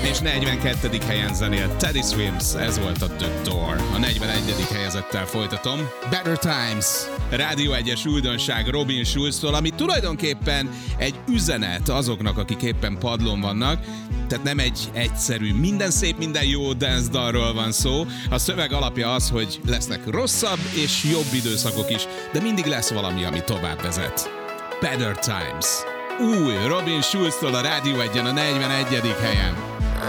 És 42. helyen zenélt Teddy Swims, ez volt a The Door. A 41. helyezettel folytatom. Better Times, Rádió 1-es újdonság Robin Schulztól, ami tulajdonképpen egy üzenet azoknak, akik éppen padlón vannak. Tehát nem egy egyszerű, minden szép, minden jó dance dalról van szó. A szöveg alapja az, hogy lesznek rosszabb és jobb időszakok is, de mindig lesz valami, ami tovább vezet. Better Times. Új Robin Schulztól a Rádió 1-en a 41. helyen.